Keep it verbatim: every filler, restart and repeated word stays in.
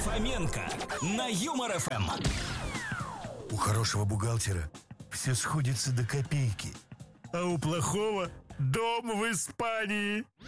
Фоменко на Юмор эф эм. У хорошего бухгалтера все сходится до копейки, а у плохого дом в Испании.